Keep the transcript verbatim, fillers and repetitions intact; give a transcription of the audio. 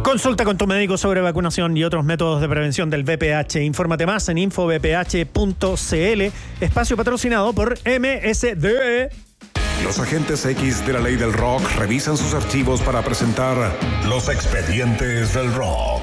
Consulta con tu médico sobre vacunación y otros métodos de prevención del V I H. Infórmate más en info v p h punto c l. Espacio patrocinado por M S D. Los agentes X de la ley del rock revisan sus archivos para presentar los expedientes del rock.